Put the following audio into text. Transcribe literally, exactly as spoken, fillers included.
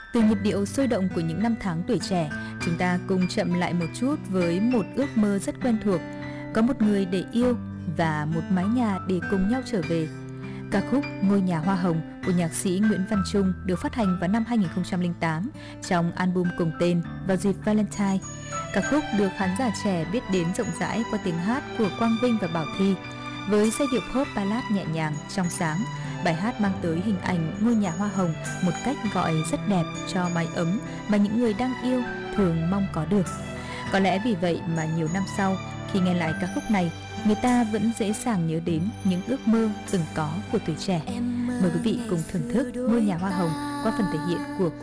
Từ nhịp điệu sôi động của những năm tháng tuổi trẻ, chúng ta cùng chậm lại một chút với một ước mơ rất quen thuộc, có một người để yêu và một mái nhà để cùng nhau trở về. Ca khúc Ngôi nhà hoa hồng của nhạc sĩ Nguyễn Văn Trung được phát hành vào năm hai nghìn không trăm lẻ tám trong album cùng tên vào dịp Valentine. Ca khúc được khán giả trẻ biết đến rộng rãi qua tiếng hát của Quang Vinh và Bảo Thy. Với giai điệu pop ballad nhẹ nhàng, trong sáng, bài hát mang tới hình ảnh ngôi nhà hoa hồng một cách gọi rất đẹp cho mái ấm mà những người đang yêu thường mong có được. Có lẽ vì vậy mà nhiều năm sau, khi nghe lại ca khúc này, người ta vẫn dễ dàng nhớ đến những ước mơ từng có của tuổi trẻ. Mời quý vị cùng thưởng thức Ngôi nhà hoa hồng qua phần thể hiện của